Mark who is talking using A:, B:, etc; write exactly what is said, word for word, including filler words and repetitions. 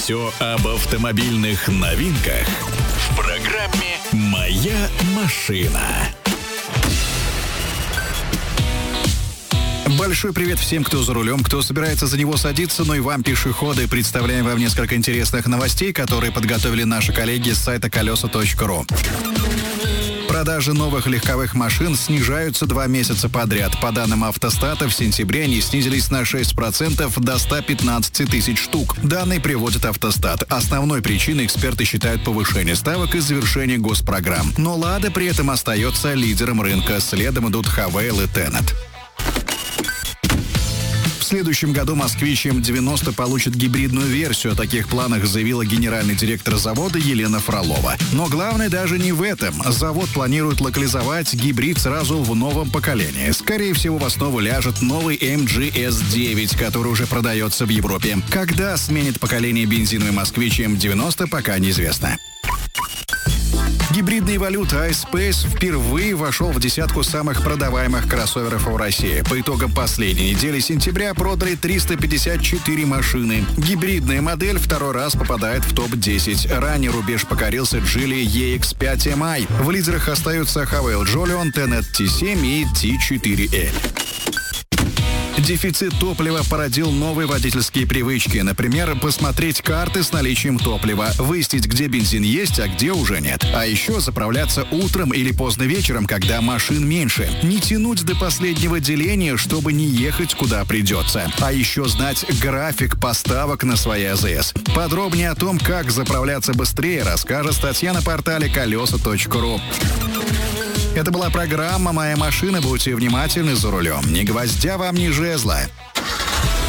A: Все об автомобильных новинках в программе «Моя машина».
B: Большой привет всем, кто за рулем, кто собирается за него садиться, ну и вам, пешеходы. Представляем вам несколько интересных новостей, которые подготовили наши коллеги с сайта колеса точка ру. Продажи новых легковых машин снижаются два месяца подряд. По данным автостата, в сентябре они снизились на шесть процентов до ста пятнадцати тысяч штук. Данные приводит автостат. Основной причиной эксперты считают повышение ставок и завершение госпрограмм. Но «Лада» при этом остается лидером рынка. Следом идут «Хавейл» и «Тенет». В следующем году «Москвич эм девяносто» получит гибридную версию. О таких планах заявила генеральный директор завода Елена Фролова. Но главное даже не в этом. Завод планирует локализовать гибрид сразу в новом поколении. Скорее всего, в основу ляжет новый эм джи эс девять, который уже продается в Европе. Когда сменит поколение бензиновый «Москвич эм девяносто», пока неизвестно. Гибридный Evolute iSpace впервые вошел в десятку самых продаваемых кроссоверов в России. По итогам последней недели сентября продали триста пятьдесят четыре машины. Гибридная модель второй раз попадает в топ десять. Ранее рубеж покорился Geely и икс пять эм ай. В лидерах остаются Хавейл Jolion, Тенет ти семь и ти четыре эль. Дефицит топлива породил новые водительские привычки. Например, посмотреть карты с наличием топлива, выяснить, где бензин есть, а где уже нет. А еще заправляться утром или поздно вечером, когда машин меньше. Не тянуть до последнего деления, чтобы не ехать куда придется. А еще знать график поставок на свои а зэ эс. Подробнее о том, как заправляться быстрее, расскажет статья на портале колеса точка ру. Это была программа «Моя машина». Будьте внимательны за рулем. Ни гвоздя вам, ни жезла.